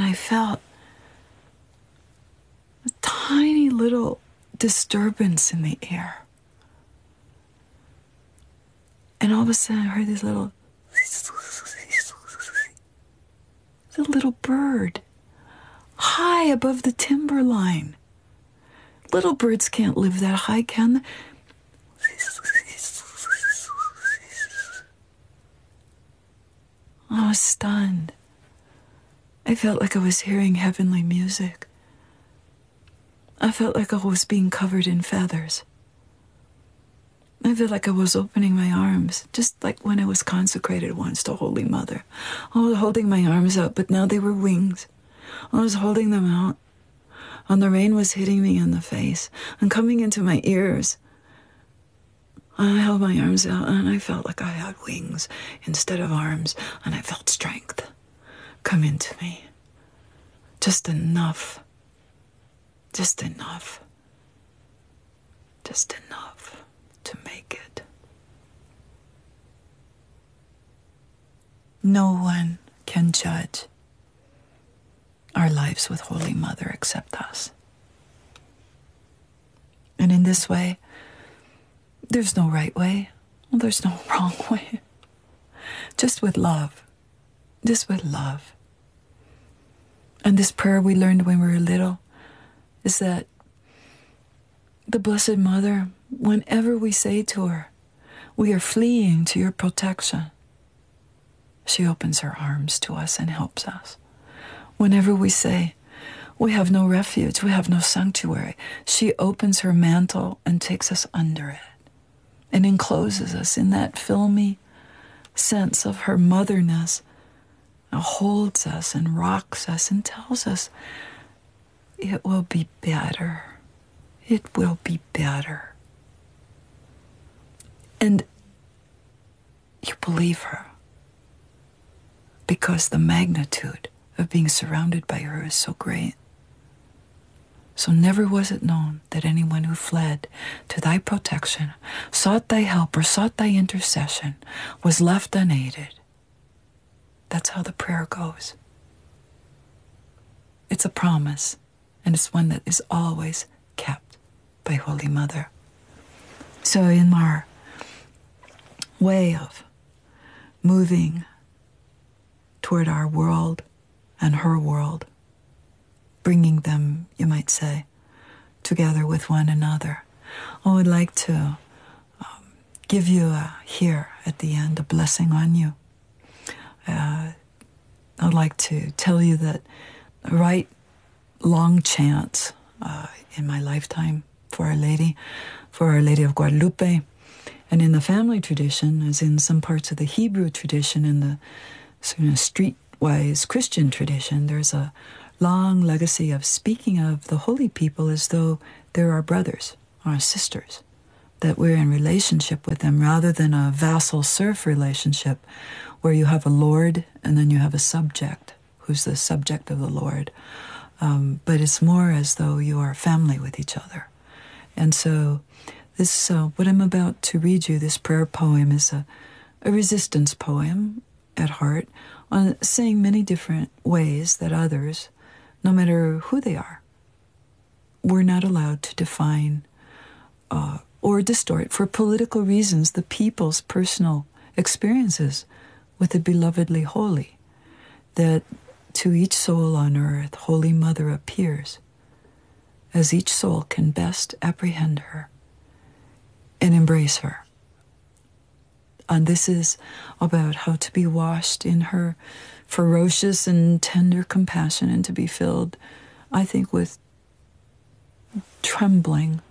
I felt a tiny little disturbance in the air. And all of a sudden I heard this little bird high above the timberline. Little birds can't live that high, can they? I was stunned. I felt like I was hearing heavenly music. I felt like I was being covered in feathers. I felt like I was opening my arms, just like when I was consecrated once to Holy Mother. I was holding my arms out, but now they were wings. I was holding them out, and the rain was hitting me in the face and coming into my ears. I held my arms out, and I felt like I had wings instead of arms, and I felt strength come into me. Just enough. Just enough. Just enough to make it. No one can judge our lives with Holy Mother except us. And in this way, there's no right way. Well, there's no wrong way. Just with love. Just with love. And this prayer we learned when we were little is that the Blessed Mother, whenever we say to her, we are fleeing to your protection, she opens her arms to us and helps us. Whenever we say, we have no refuge, we have no sanctuary, she opens her mantle and takes us under it and encloses us in that filmy sense of her motherness, and holds us and rocks us and tells us, it will be better. It will be better. And you believe her because the magnitude of being surrounded by her is so great. So never was it known that anyone who fled to thy protection, sought thy help, or sought thy intercession, was left unaided. That's how the prayer goes. It's a promise, and it's one that is always kept by Holy Mother. So in our way of moving toward our world and her world, bringing them, you might say, together with one another, I would like to give you here at the end a blessing on you. I'd like to tell you that I write long chants in my lifetime for Our Lady of Guadalupe. And in the family tradition, as in some parts of the Hebrew tradition and the sort of streetwise Christian tradition, there's a long legacy of speaking of the holy people as though they're our brothers, our sisters, that we're in relationship with them rather than a vassal-serf relationship where you have a lord and then you have a subject who's the subject of the lord. But it's more as though you are family with each other. And so this, what I'm about to read you, this prayer poem, is a resistance poem at heart, on saying many different ways that others, no matter who they are, we're not allowed to define or distort for political reasons the people's personal experiences with the belovedly holy, that to each soul on earth, Holy Mother appears as each soul can best apprehend her and embrace her. And this is about how to be washed in her ferocious and tender compassion and to be filled, I think, with trembling,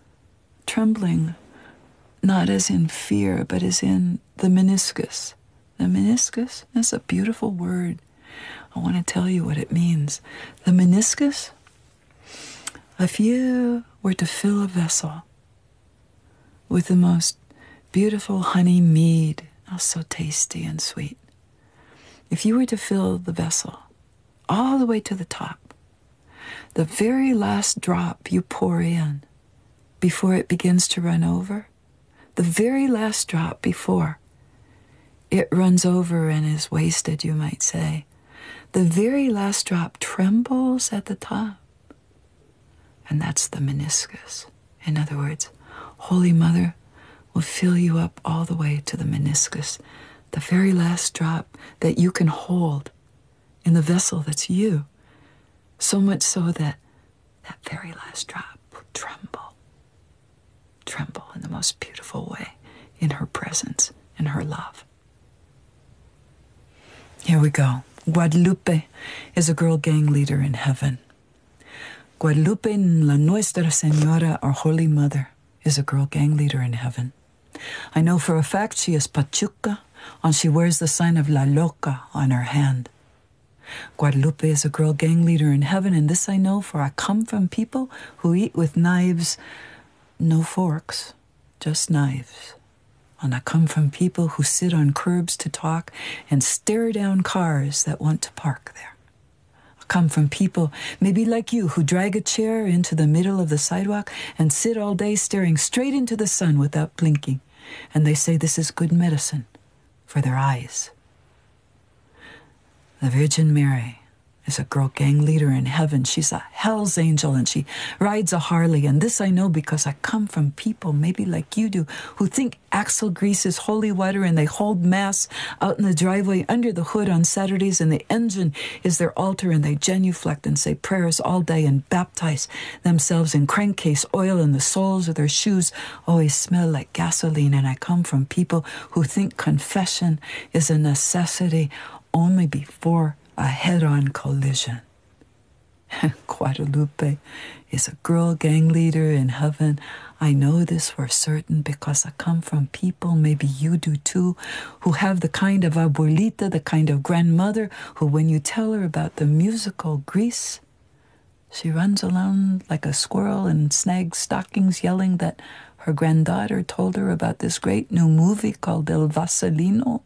not as in fear, but as in the meniscus. The meniscus is a beautiful word. I want to tell you what it means. The meniscus, if you were to fill a vessel with the most beautiful honey mead, oh, so tasty and sweet. If you were to fill the vessel all the way to the top, the very last drop you pour in before it begins to run over, the very last drop before it runs over and is wasted, you might say, the very last drop trembles at the top. And that's the meniscus. In other words, Holy Mother will fill you up all the way to the meniscus, the very last drop that you can hold in the vessel that's you, so much so that that very last drop will tremble in the most beautiful way in her presence, in her love. Here we go. Guadalupe is a girl gang leader in heaven. Guadalupe, la Nuestra Señora, our Holy Mother, is a girl gang leader in heaven. I know for a fact she is Pachuca, and she wears the sign of La Loca on her hand. Guadalupe is a girl gang leader in heaven, and this I know, for I come from people who eat with knives, no forks, just knives. And I come from people who sit on curbs to talk and stare down cars that want to park there. I come from people, maybe like you, who drag a chair into the middle of the sidewalk and sit all day staring straight into the sun without blinking. And they say this is good medicine for their eyes. The Virgin Mary is a girl gang leader in heaven. She's a hell's angel, and she rides a Harley. And this I know because I come from people, maybe like you do, who think axle grease is holy water, and they hold mass out in the driveway under the hood on Saturdays, and the engine is their altar, and they genuflect and say prayers all day and baptize themselves in crankcase oil, and the soles of their shoes always smell like gasoline. And I come from people who think confession is a necessity only before a head-on collision. Guadalupe is a girl gang leader in heaven. I know this for certain because I come from people, maybe you do too, who have the kind of abuelita, the kind of grandmother, who when you tell her about the musical Grease, she runs around like a squirrel and snags stockings, yelling that her granddaughter told her about this great new movie called El Vaselino.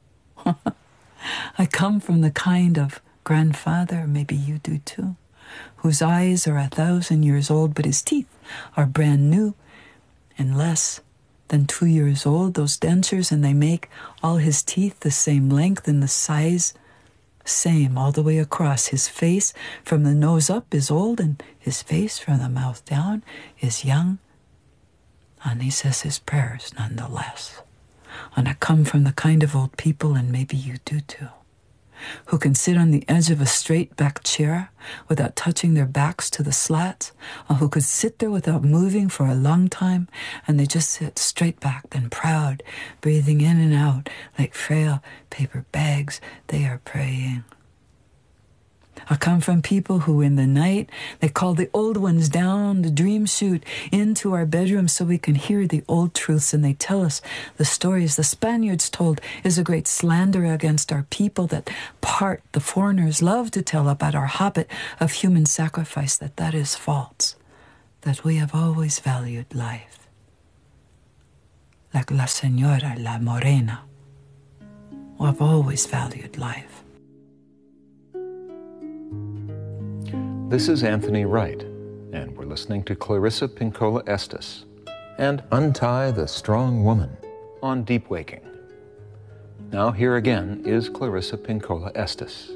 I come from the kind of grandfather, maybe you do too, whose eyes are 1,000 years old, but his teeth are brand new and less than 2 years old, those dentures, and they make all his teeth the same length and the size same all the way across. His face from the nose up is old, and his face from the mouth down is young, and he says his prayers nonetheless. And I come from the kind of old people, and maybe you do too, who can sit on the edge of a straight-back chair without touching their backs to the slats, or who could sit there without moving for a long time, and they just sit straight-backed and proud, breathing in and out like frail paper bags. They are praying. I come from people who in the night, they call the old ones down the dream chute into our bedrooms so we can hear the old truths, and they tell us the stories the Spaniards told is a great slander against our people, that part the foreigners love to tell about our habit of human sacrifice, that is false, that we have always valued life. Like La Señora, La Morena, we have always valued life. This is Anthony Wright, and we're listening to Clarissa Pinkola Estes and Untie the Strong Woman on Deep Waking. Now here again is Clarissa Pinkola Estes.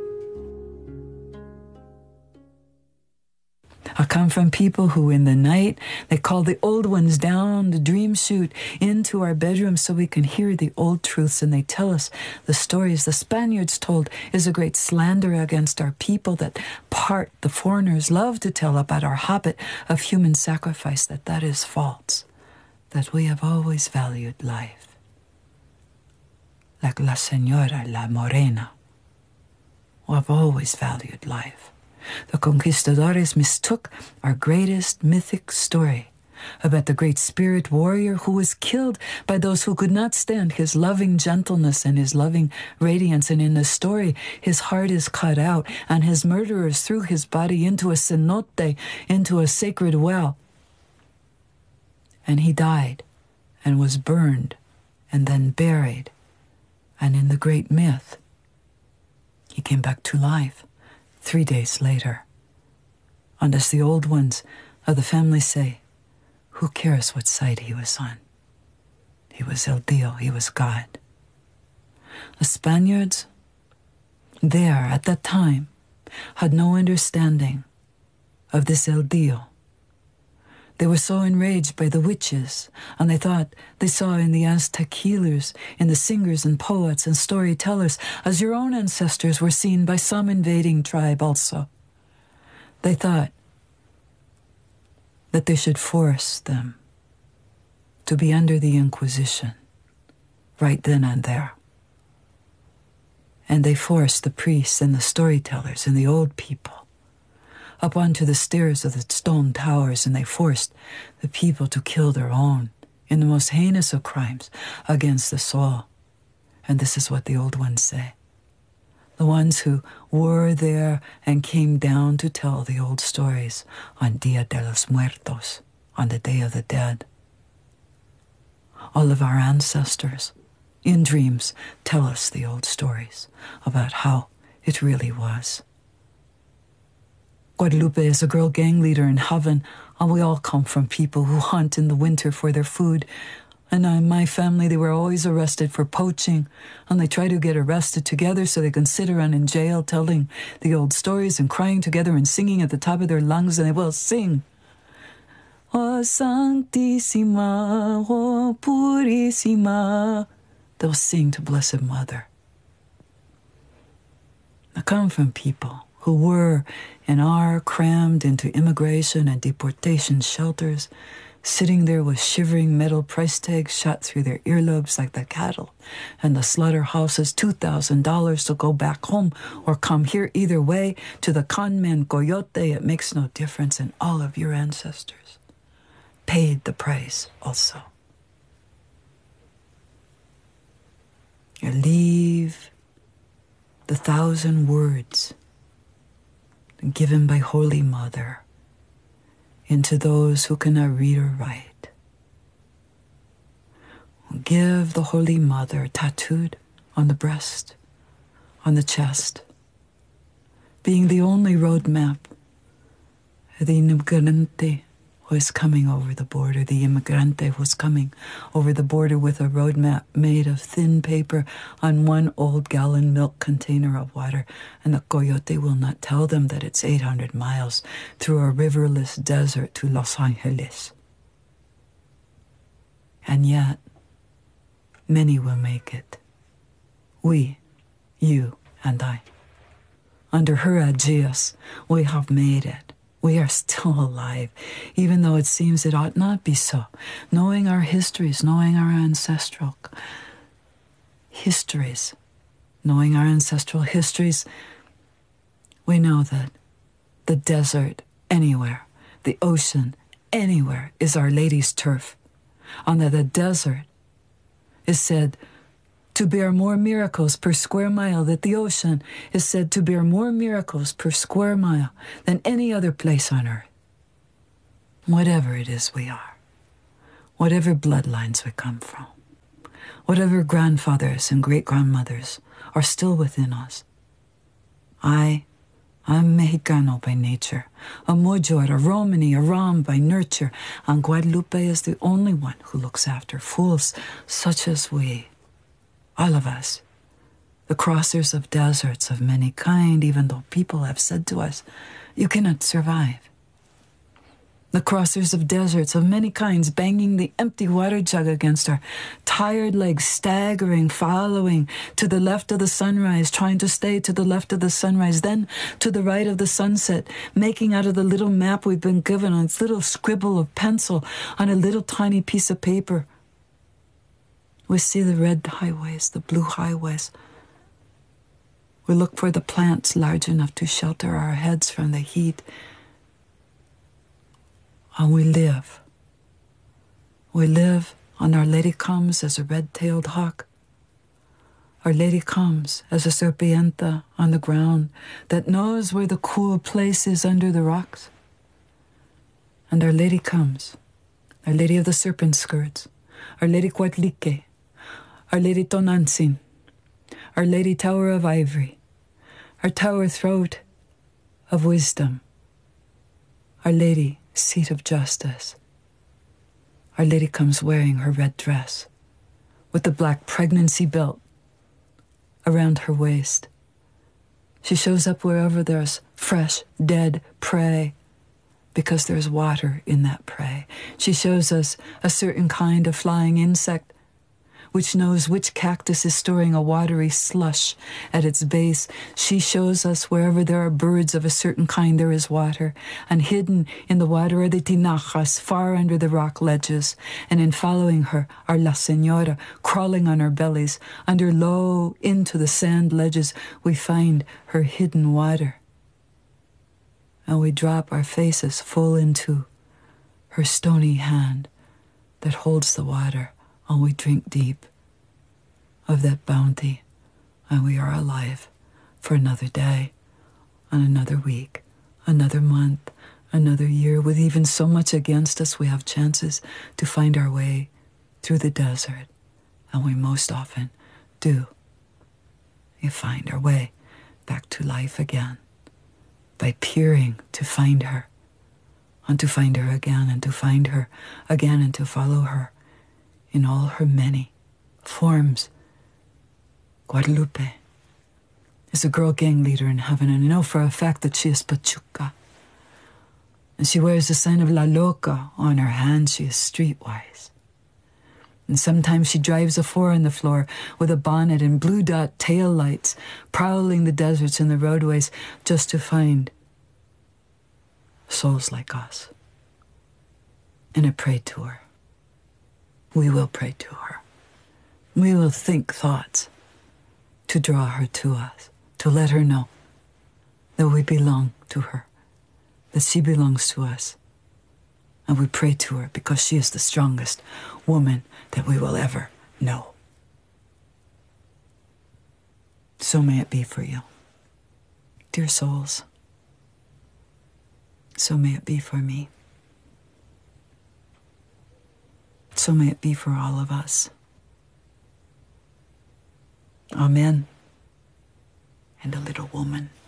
I come from people who in the night, they call the old ones down the dream chute into our bedrooms so we can hear the old truths, and they tell us the stories the Spaniards told is a great slander against our people, that part the foreigners love to tell about our habit of human sacrifice, that is false, that we have always valued life. Like La Señora, La Morena, we have always valued life. The conquistadores mistook our greatest mythic story about the great spirit warrior who was killed by those who could not stand his loving gentleness and his loving radiance. And in the story, his heart is cut out, and his murderers threw his body into a cenote, into a sacred well. And he died and was burned and then buried. And in the great myth, he came back to life 3 days later. And as the old ones of the family say, who cares what side he was on? He was El Dio, he was God. The Spaniards, there at that time had no understanding of this El Dio. They were so enraged by the witches, and they thought they saw in the Aztec healers, in the singers and poets and storytellers, as your own ancestors were seen by some invading tribe also. They thought that they should force them to be under the Inquisition right then and there. And they forced the priests and the storytellers and the old people up onto the stairs of the stone towers, and they forced the people to kill their own in the most heinous of crimes against the soul. And this is what the old ones say. The ones who were there and came down to tell the old stories on Dia de los Muertos, on the Day of the Dead. All of our ancestors, in dreams, tell us the old stories about how it really was. Guadalupe is a girl gang leader in heaven, and we all come from people who hunt in the winter for their food. And in my family, they were always arrested for poaching, and they try to get arrested together so they can sit around in jail telling the old stories and crying together and singing at the top of their lungs, and they will sing. O Sanctissima, O Purissima. They'll sing to Blessed Mother. I come from people who were and are crammed into immigration and deportation shelters, sitting there with shivering metal price tags shot through their earlobes like the cattle, and the slaughterhouses $2,000 to go back home or come here. Either way, to the conman coyote, it makes no difference, and all of your ancestors paid the price also. You leave the 1,000 words given by Holy Mother into those who cannot read or write. Give the Holy Mother tattooed on the breast, on the chest, being the only roadmap, the inmigrante who is coming over the border, the immigrante who's coming over the border with a roadmap made of thin paper on one old gallon milk container of water, and the coyote will not tell them that it's 800 miles through a riverless desert to Los Angeles. And yet, many will make it. We, you and I. Under her aegis, we have made it. We are still alive, even though it seems it ought not be so. Knowing our histories, knowing our ancestral histories, knowing our ancestral histories, we know that the desert anywhere, the ocean anywhere is Our Lady's turf. And that the desert is said to bear more miracles per square mile, that the ocean is said to bear more miracles per square mile than any other place on earth. Whatever it is we are, whatever bloodlines we come from, whatever grandfathers and great-grandmothers are still within us. I'm Mexicano by nature, a Mujor, a Romani, a Ram by nurture, and Guadalupe is the only one who looks after fools such as we. All of us, the crossers of deserts of many kind, even though people have said to us, you cannot survive. The crossers of deserts of many kinds, banging the empty water jug against our tired legs, staggering, following to the left of the sunrise, trying to stay to the left of the sunrise, then to the right of the sunset, making out of the little map we've been given on its little scribble of pencil on a little tiny piece of paper. We see the red highways, the blue highways. We look for the plants large enough to shelter our heads from the heat. And we live. We live, and Our Lady comes as a red-tailed hawk. Our Lady comes as a serpiente on the ground that knows where the cool place is under the rocks. And Our Lady comes, Our Lady of the Serpent Skirts, Our Lady Coatlique, Our Lady Tonantzin, Our Lady Tower of Ivory, Our Tower Throat of Wisdom, Our Lady Seat of Justice. Our Lady comes wearing her red dress with the black pregnancy belt around her waist, She shows up wherever there's fresh, dead prey, because there's water in that prey. She shows us a certain kind of flying insect which knows which cactus is storing a watery slush at its base. She shows us wherever there are birds of a certain kind there is water, and hidden in the water are the tinajas far under the rock ledges, and in following her are La Señora crawling on her bellies. Under low into the sand ledges we find her hidden water, and we drop our faces full into her stony hand that holds the water, and we drink deep of that bounty, and we are alive for another day, and another week, another month, another year. With even so much against us, we have chances to find our way through the desert, and we most often do. We find our way back to life again by peering to find her, and to find her again, and to find her again, and to follow her in all her many forms. Guadalupe is a girl gang leader in heaven, and I know for a fact that she is Pachuca. And she wears the sign of La Loca on her hand. She is streetwise. And sometimes she drives a four on the floor with a bonnet and blue dot tail lights, prowling the deserts and the roadways just to find souls like us. And I pray to her. We will pray to her. We will think thoughts to draw her to us, to let her know that we belong to her, that she belongs to us. And we pray to her because she is the strongest woman that we will ever know. So may it be for you, dear souls. So may it be for me. So may it be for all of us. Amen. And a little woman.